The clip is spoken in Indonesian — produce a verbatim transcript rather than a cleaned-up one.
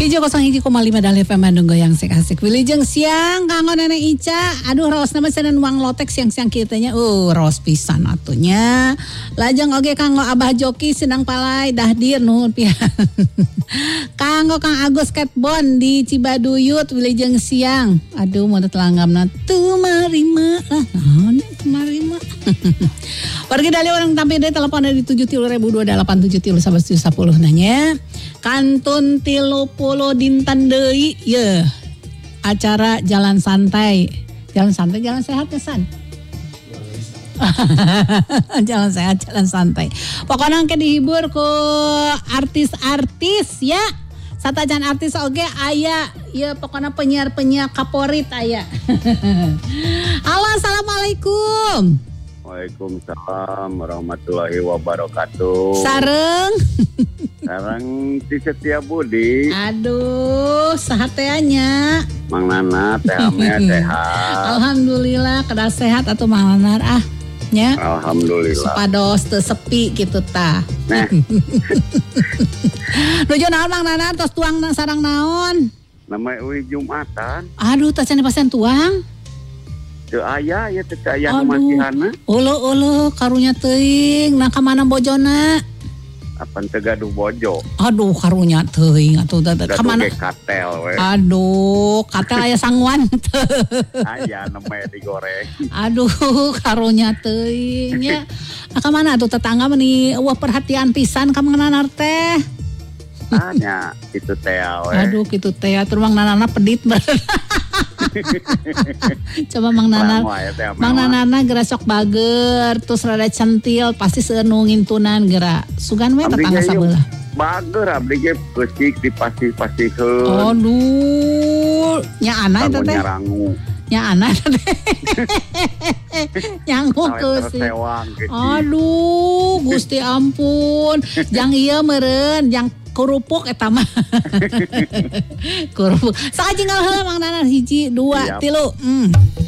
Hiji kosong hiji koma lima Dahlia F M Bandung goyang asik-asik. Wilujeng siang kanggo Nenek Ica. Aduh raos nama senen uang lotek siang-siang kitanya. Uh raos pisan atunya. Lajeng oge kanggo Abah Joki Sindang Palai Dahdir nuhun pian. Kanggo Kang Agus Skatbon di Cibaduyut wilujeng siang. Aduh mau telanggapna tuh marima lah. Naon marima. Wargi Dahlia orang tampil dari telepon dari tujuh tilu ribu dua delapan tujuh tilu sampai tujuh sepuluh nanya. Kantun tilu puluh dinten deui ye. Acara jalan santai. Jalan santai, jalan sehat ya San. Jalan sehat, jalan santai. Pokoknya ke dihibur ku artis-artis ya. Satajan artis oge aya ya pokoknya penyiar-penyiar kaporit aya. Halo, assalamualaikum. Waalaikumsalam warahmatullahi wabarakatuh. Sareng. Sareng di Setiabudi. Aduh, sahateanya. Mang Nana teh ame sehat. Alhamdulillah kada sehat atuh Mang Nanar ah. Nya. Alhamdulillah. Supados teu sepi kitu tah. Nah. Nuju naon Mang Nanar tos tuang sareng naon? Nama Uwi Jumatan. Aduh, tah cenah pasen tuang. Teu aya ya teu aya nu masihana. Uluh-uluh karunya teuing nah ka mana bojona? Apan teu gaduh bojo. Aduh karunya teuing atuh ka mana? Katel we. Aduh, katel aya sangwan. Aya namanya digoreng. Aduh karunya teuing nya. Ka mana atuh tetangga meuni eueuh perhatian pisan ka Mang Nanar teh. Tanya itu teh we. Aduh kitu teh atuh Mang Nanana pedit bener. Coba Mang Nana Mang Nana geura sok bager terus rada centil pasti seueur nu ngintunan geura sugan we tetangga sabelah bager abdi ge keusik dipasih-pasihkeun. Aduh nya ana eta teh nya ana eta teh nyanggu keusik. Aduh Gusti ampun jang ieu meureun jang kerupuk eta mah. Kerupuk. Sakajenggal heula Mang Nanar hiji, dua, tilu. Hmm.